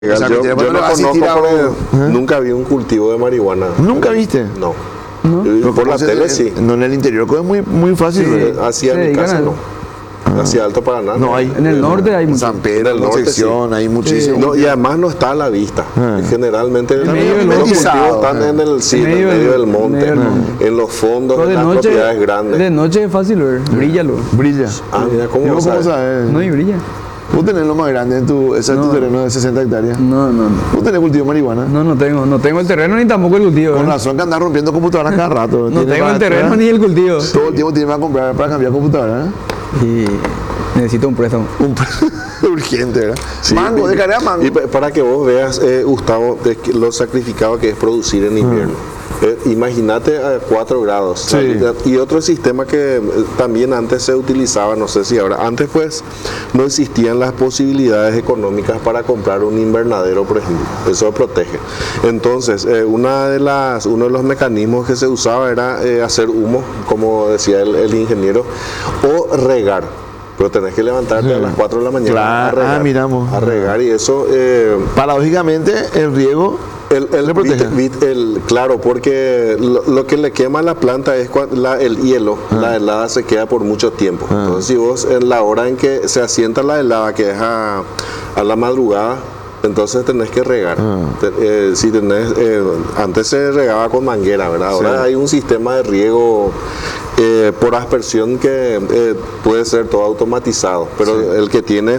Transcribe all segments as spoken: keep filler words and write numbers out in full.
O sea, yo, yo, yo no conozco tirado, porque ¿eh? nunca vi un cultivo de marihuana. ¿Nunca viste? No. ¿No? Yo, por la tele en, sí. No, en el interior es muy, muy fácil. Sí. ¿Ver? Hacia Se mi dedican casa a- no. Hacia Alto Paraná. No hay. En el norte hay En mucho. San Pedro, En el norte, Concepción, sí. hay muchísimo. No, y además no está a la vista. Ah. Generalmente En los medio del cultivos monte. están en el, sí, En en el medio medio del- del monte, en medio del monte. en los fondos Pero de de las noche, propiedades grandes. de noche es fácil ver, brilla lo. Brilla. Ah, mira, ¿cómo ¿Y vos sabes? cómo sabes? No, y brilla. Vos tenés lo más grande en tu, ese es tu No. terreno de sesenta hectáreas. No, no, no. Vos tenés cultivo de marihuana. No, no tengo. No tengo el terreno ni tampoco el cultivo. Con ¿eh? razón que andás rompiendo computadoras cada rato. No Tienes tengo para- el terreno ni el cultivo. Todo el tiempo tienes para comprar, para cambiar computadora, ¿eh? Y necesito un préstamo. Un urgente, ¿verdad? Sí, mango, y- de carrera mango. Y pa- para que vos veas, eh, Gustavo, de que lo sacrificado que es producir en invierno. Eh, Imagínate a cuatro grados. Sí. Y otro sistema que eh, también antes se utilizaba, no sé si ahora, antes pues no existían las posibilidades económicas para comprar un invernadero, por ejemplo. Eso protege. Entonces, eh, una de las, uno de los mecanismos que se usaba era eh, hacer humo, como decía el, el ingeniero, o regar. Pero tenés que levantarte a las cuatro de la mañana Claro. a regar. Ah, miramos. A regar y eso... eh, Paradójicamente, el riego el, el, le protege. vit- vit- el- claro, porque lo, lo que le quema a la planta es cua- la- el hielo, la helada se queda por mucho tiempo. Ah. Entonces, si vos en la hora en que se asienta la helada, que es a, a la madrugada, entonces tenés que regar. Ah. Te- eh, si tenés, eh, antes se regaba con manguera, ¿verdad? Ahora Sí. hay un sistema de riego eh, por aspersión que eh, puede ser todo automatizado, pero Sí. el que tiene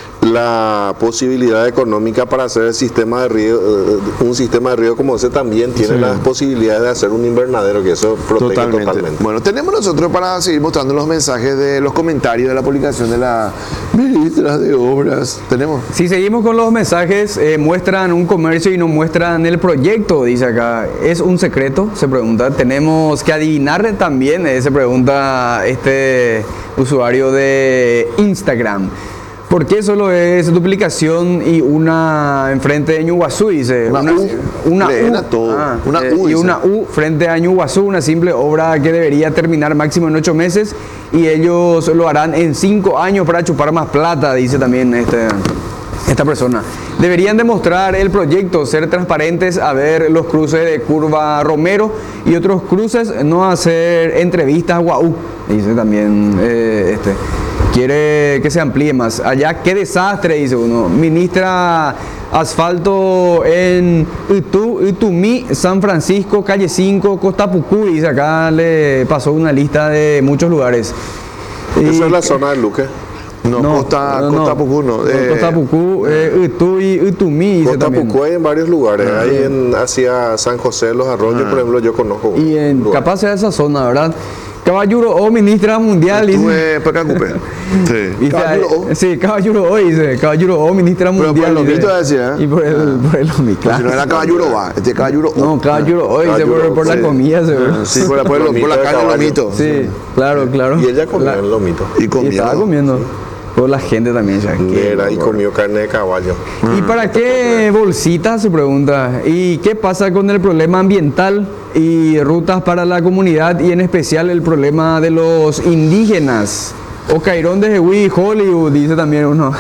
la posibilidad económica para hacer el sistema de riego, eh, un sistema de riego como ese también tiene Sí. las posibilidades de hacer un invernadero, que eso protege Totalmente. totalmente. Bueno, tenemos nosotros para seguir mostrando los mensajes de los comentarios de la publicación de la ministra de Obras. Tenemos. Si seguimos con los mensajes, eh, muestran un comercio y no muestran el proyecto, dice acá. ¿Es un secreto? Se pregunta. Tenemos que adivinar también, eh, se pregunta este usuario de Instagram. ¿Por qué solo es duplicación y una enfrente de Ñuguazú? Dice. Una U. Una Leen U. a todo. Ah, Una eh, U, y dice. una U frente a Ñuguazú, una simple obra que debería terminar máximo en ocho meses y ellos lo harán en cinco años para chupar más plata, dice también este, esta persona. Deberían demostrar el proyecto, ser transparentes, a ver los cruces de Curva Romero y otros cruces, no hacer entrevistas guau, dice también eh, este. Quiere que se amplíe más. Allá, qué desastre, dice uno. Ministra asfalto en Itu, Itumí, San Francisco, calle cinco, Costa Pucú. Dice acá, le pasó una lista de muchos lugares. Esa Y- es la zona del Luque. No, Costa, no, Costa no. Pucú no. No, eh, Costa Pucú, eh, Itu y Itumí, dice Costa también. Pucú hay en varios lugares. Hay en, hacia San José de los Arroyos, por ejemplo, yo conozco. Y en, un lugar. capaz sea esa zona, ¿verdad? Caballero o ministra mundial. dice. Estuve para acá, Cupé. Sí. Dice, Caballero ahí- O. Sí, caballero hoy, dice, caballero o ministra Pero por mundial. el dice. lomito decía, ¿eh? Y por el, por el lomito. Si no era caballero va, este caballero O. No, caballero hoy, dice, por, Caballero, por la sí. comida, seguro. Sí, por la, por el- Lomito por la de carne del caballo. lomito. Sí, claro, claro. Y ella comió La- el lomito. Y y comió. estaba comiendo. Por la gente también, ya. qué Era, y horror. comió carne de caballo. ¿Y para qué bolsitas? Se pregunta. ¿Y qué pasa con el problema ambiental y rutas para la comunidad y en especial el problema de los indígenas? O Cairón de Jehui, Hollywood, dice también uno.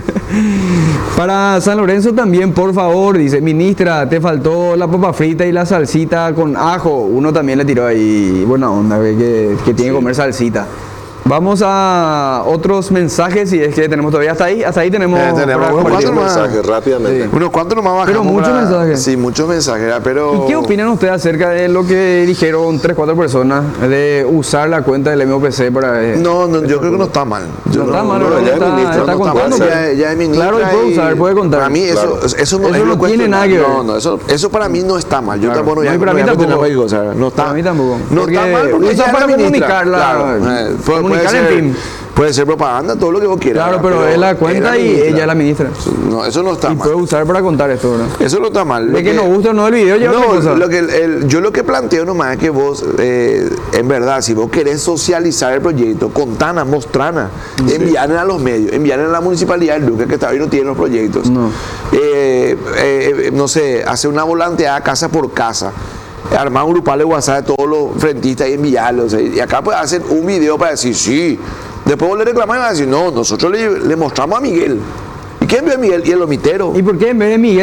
Para San Lorenzo también, por favor, dice, ministra, te faltó la papa frita y la salsita con ajo. Uno también le tiró ahí, buena onda, que, que, que tiene que comer salsita. Vamos a otros mensajes, si es que tenemos todavía hasta ahí. Hasta ahí tenemos. Eh, tenemos para unos compartir. cuantos más. mensajes rápidamente. Sí. Unos cuantos nomás bajamos. Pero muchos para- mensajes. Sí, muchos mensajes, ¿verdad? pero... ¿Y qué opinan ustedes acerca de lo que dijeron tres, cuatro personas de usar la cuenta del M O P C para... eh, No, no, yo creo que no está mal. Yo no está mal, no, ¿verdad? ya está, es ministro, está no está contando. mal, pero- ya, ya es ministra Claro, y puede y- usar, puede contar. Para mí eso, Claro. eso no, Eso es no lo tiene nada que ver. No, no, eso, eso para mí no está mal. Yo Claro. tampoco No, y para mí voy a tampoco. meter cualquier cosa, No está, Para mí tampoco. No Porque está mal porque usa ella para es la ministra. comunicarla, Claro, eh, puede, comunicar puede en ser, fin. puede ser propaganda, todo lo que vos quieras. Claro, ¿verdad? pero es la cuenta es y ministra. ella es la ministra. No, eso no está Y mal. puede usar para contar esto, ¿verdad? Eso no está mal. Lo De que nos gusta o no el video, ya es otra No, cosa. lo que el- el- yo lo que planteo nomás es que vos, eh, en verdad, si vos querés socializar el proyecto, contana, mostrana, enviarle a los medios, enviarle a la municipalidad de Luque, que todavía no tiene los proyectos. No. Eh, eh, no sé, hacer una volanteada casa por casa. Armar un grupal de WhatsApp de todos los frentistas y enviarlos. eh, Y acá pues hacen un video para decir sí. Después vos le reclaman y van a decir, no, nosotros le, le mostramos a Miguel. ¿Y quién envió a Miguel? Y el omitero. ¿Y por qué en vez de Miguel